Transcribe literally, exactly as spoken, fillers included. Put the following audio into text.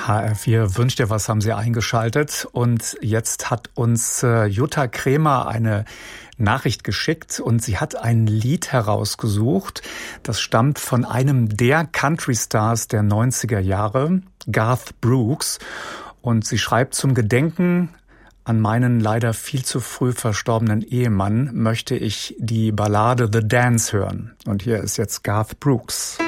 H R vier wünscht dir was, haben Sie eingeschaltet. Und jetzt hat uns äh, Jutta Kremer eine Nachricht geschickt und sie hat ein Lied herausgesucht. Das stammt von einem der Country-Stars der neunziger Jahre, Garth Brooks. Und sie schreibt: Zum Gedenken an meinen leider viel zu früh verstorbenen Ehemann möchte ich die Ballade The Dance hören. Und hier ist jetzt Garth Brooks.